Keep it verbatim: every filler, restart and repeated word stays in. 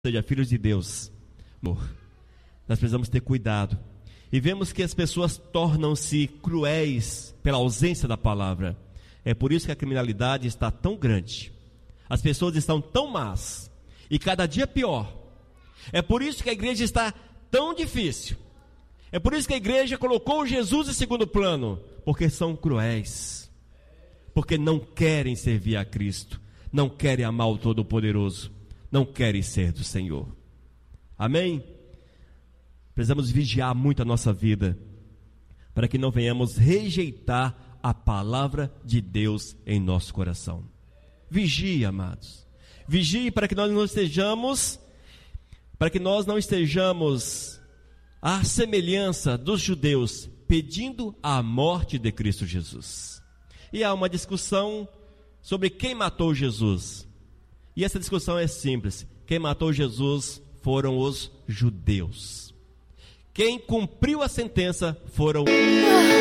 seja, filhos de Deus, nós precisamos ter cuidado. E vemos que as pessoas tornam-se cruéis pela ausência da palavra. É por isso que a criminalidade está tão grande. As pessoas estão tão más e cada dia pior. É por isso que a igreja está tão difícil. É por isso que a igreja colocou Jesus em segundo plano, porque são cruéis, porque não querem servir a Cristo, não querem amar o Todo-Poderoso, não querem ser do Senhor. Amém? Precisamos vigiar muito a nossa vida, para que não venhamos rejeitar a palavra de Deus em nosso coração. Vigie, amados. Vigie para que nós não estejamos, para que nós não estejamos à semelhança dos judeus, pedindo a morte de Cristo Jesus. E há uma discussão sobre quem matou Jesus. E essa discussão é simples. Quem matou Jesus foram os judeus. Quem cumpriu a sentença foram